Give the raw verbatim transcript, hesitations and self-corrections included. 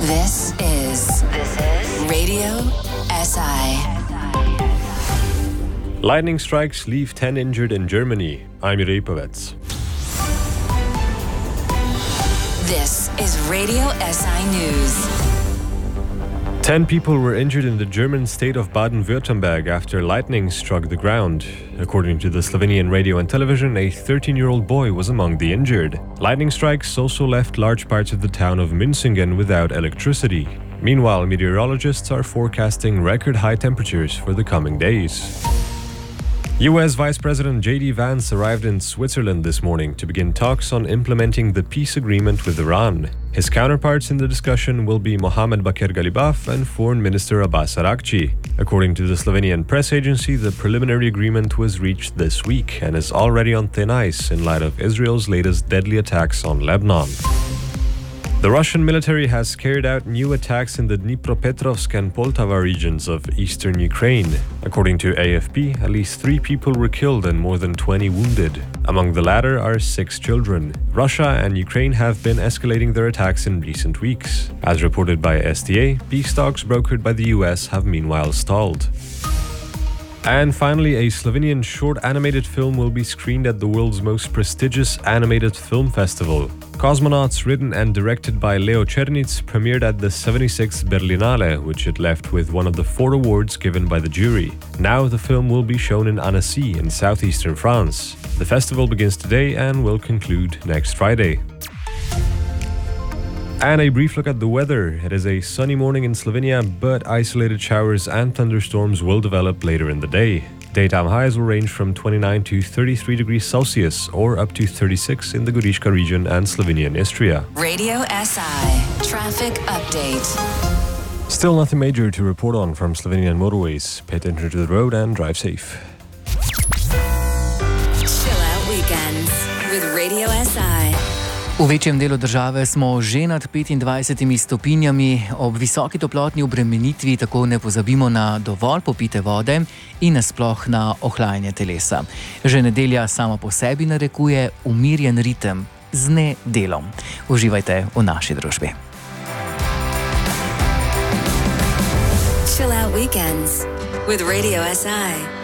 This is this is Radio S I. Lightning strikes leave ten injured in Germany. I'm Jurij Povec. This is Radio S I News. Ten people were injured in the German state of Baden-Württemberg after lightning struck the ground. According to the Slovenian radio and television, a thirteen-year-old boy was among the injured. Lightning strikes also left large parts of the town of Münzingen without electricity. Meanwhile, meteorologists are forecasting record-high temperatures for the coming days. U S Vice President J D Vance arrived in Switzerland this morning to begin talks on implementing the peace agreement with Iran. His counterparts in the discussion will be Mohamed Bakir Galibaf and Foreign Minister Abbas Araghchi. According to the Slovenian press agency, the preliminary agreement was reached this week and is already on thin ice in light of Israel's latest deadly attacks on Lebanon. The Russian military has carried out new attacks in the Dnipropetrovsk and Poltava regions of eastern Ukraine. According to A F P, at least three people were killed and more than twenty wounded. Among the latter are six children. Russia and Ukraine have been escalating their attacks in recent weeks. As reported by S T A, peace talks brokered by the U S have meanwhile stalled. And finally, a Slovenian short animated film will be screened at the world's most prestigious animated film festival. Cosmonauts, written and directed by Leo Černic, premiered at the seventy-sixth Berlinale, which it left with one of the four awards given by the jury. Now the film will be shown in Annecy in southeastern France. The festival begins today and will conclude next Friday. And a brief look at the weather. It is a sunny morning in Slovenia, but isolated showers and thunderstorms will develop later in the day. Daytime highs will range from twenty-nine to thirty-three degrees Celsius or up to thirty-six in the Goriška region and Slovenian Istria. Radio S I Traffic Update. Still nothing major to report on from Slovenian motorways. Pay attention to the road and drive safe. Chill out weekends with Radio S I. V večjem delu države smo že nad petindvajsetimi stopinjami. Ob visoki toplotni obremenitvi tako ne pozabimo na dovolj popite vode in nasploh na ohlajanje telesa. Že nedelja sama po sebi narekuje umirjen ritem z nedelom. Uživajte v naši družbi. Chill out weekends with Radio S I.